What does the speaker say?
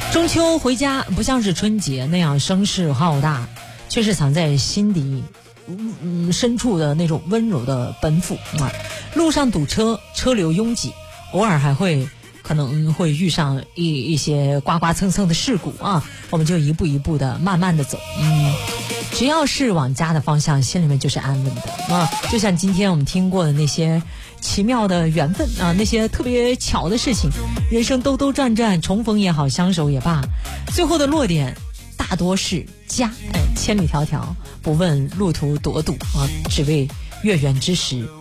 中秋回家不像是春节那样声势浩大，却是藏在心底深处的那种温柔的奔赴啊。路上堵车，车流拥挤，偶尔还可能会遇上一些刮刮蹭蹭的事故啊，我们就一步一步的慢慢的走，只要是往家的方向，心里面就是安稳的啊。就像今天我们听过的那些奇妙的缘分啊，那些特别巧的事情，人生兜兜转转，重逢也好，相守也罢，最后的落点大多是家。千里迢迢，不问路途多堵啊，只为月圆之时